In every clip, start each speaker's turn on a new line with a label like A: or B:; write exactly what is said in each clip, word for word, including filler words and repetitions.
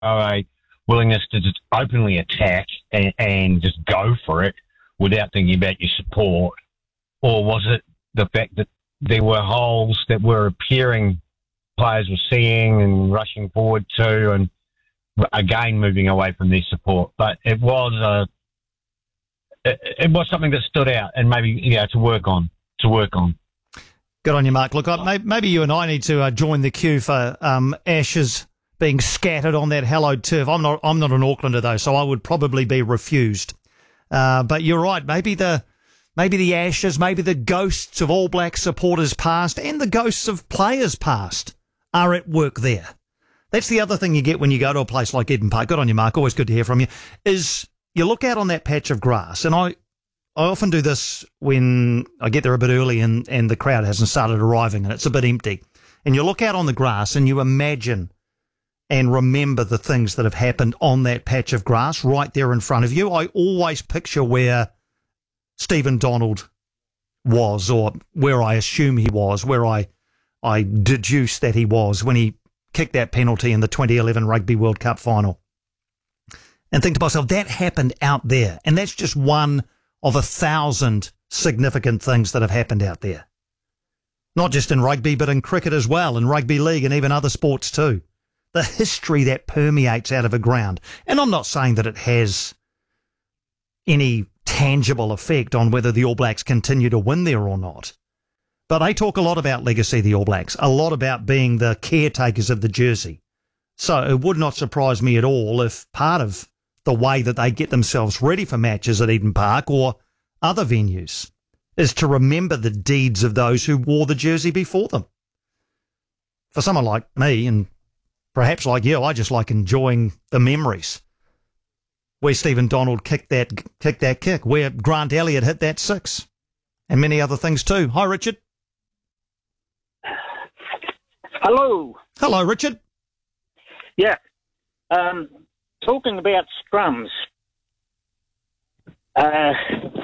A: a willingness to just openly attack and, and just go for it without thinking about your support? Or was it the fact that there were holes that were appearing players were seeing and rushing forward to, and again moving away from their support? But it was a it, it was something that stood out, and maybe you know to work on to work on.
B: Good on you, Mark. Look, I, maybe you and I need to uh, join the queue for um, ashes being scattered on that hallowed turf. I'm not I'm not an Aucklander though, so I would probably be refused. Uh, but you're right. Maybe the maybe the ashes, maybe the ghosts of All Black supporters past and the ghosts of players past are at work there. That's the other thing you get when you go to a place like Eden Park. Good on you, Mark. Always good to hear from you. Is you look out on that patch of grass, and I, I often do this when I get there a bit early and, and the crowd hasn't started arriving and it's a bit empty. And you look out on the grass and you imagine and remember the things that have happened on that patch of grass right there in front of you. I always picture where Stephen Donald was, or where I assume he was, where I, I deduce that he was when he kicked that penalty in the twenty eleven Rugby World Cup final. And think to myself, that happened out there. And that's just one of a thousand significant things that have happened out there. Not just in rugby, but in cricket as well, in rugby league and even other sports too. The history that permeates out of a ground. And I'm not saying that it has any tangible effect on whether the All Blacks continue to win there or not. But they talk a lot about legacy, the All Blacks, a lot about being the caretakers of the jersey. So it would not surprise me at all if part of the way that they get themselves ready for matches at Eden Park or other venues is to remember the deeds of those who wore the jersey before them. For someone like me, and perhaps like you, I just like enjoying the memories. Where Stephen Donald kicked that, kicked that kick, where Grant Elliott hit that six, and many other things too. Hi, Richard.
C: Hello.
B: Hello, Richard.
C: Yeah. Um, talking about scrums, uh,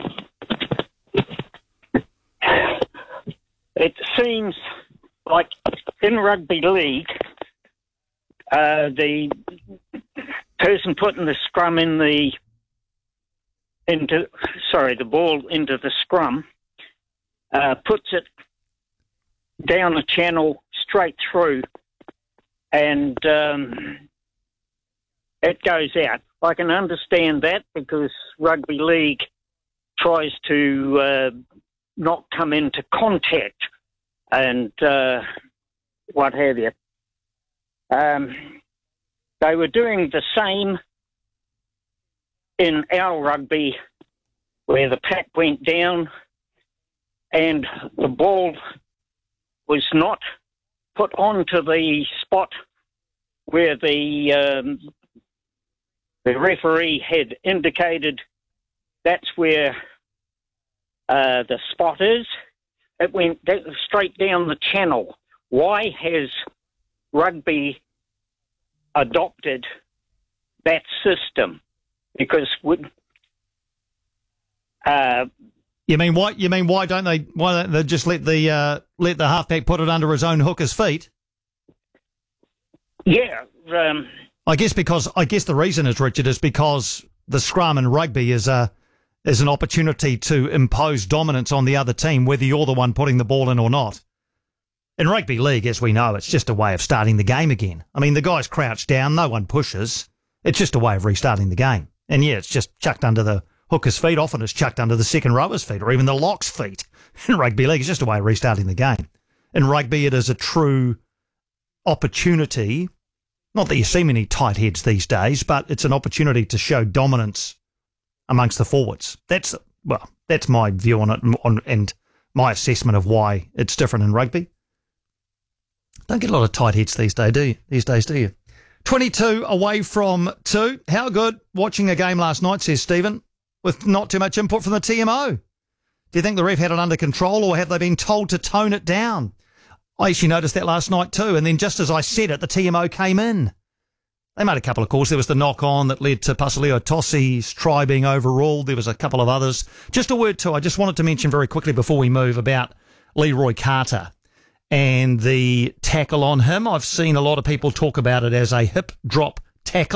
C: it seems like in rugby league, uh, the person putting the scrum in the into sorry the ball into the scrum uh, puts it down the channel straight through, and um, it goes out. I can understand that because rugby league tries to uh, not come into contact and uh, what have you. Um, they were doing the same in our rugby, where the pack went down and the ball was not put onto the spot where the um, the referee had indicated that's where uh, the spot is. It went straight down the channel. Why has rugby adopted that system? Because would uh,
B: you mean why? You mean why don't they? Why don't they just let the uh, let the halfback put it under his own hooker's feet?
C: Yeah, um,
B: I guess because I guess the reason is, Richard, is because the scrum in rugby is a is an opportunity to impose dominance on the other team, whether you're the one putting the ball in or not. In rugby league, as we know, it's just a way of starting the game again. I mean, the guy's crouched down, no one pushes. It's just a way of restarting the game. And yeah, it's just chucked under the hooker's feet. Often it's chucked under the second rower's feet or even the lock's feet. In rugby league, it's just a way of restarting the game. In rugby, it is a true opportunity. Not that you see many tight heads these days, but it's an opportunity to show dominance amongst the forwards. That's, well, that's my view on it on, and my assessment of why it's different in rugby. Don't get a lot of tight heads these days, do you? These days, do you? twenty-two away from two. How good watching a game last night, says Stephen, with not too much input from the T M O. Do you think the ref had it under control, or have they been told to tone it down? I actually noticed that last night too, and then just as I said it, the T M O came in. They made a couple of calls. There was the knock-on that led to Pasaleo Tossi's try being overruled. There was a couple of others. Just a word too, I just wanted to mention very quickly before we move about Leroy Carter and the tackle on him. I've seen a lot of people talk about it as a hip drop tackle.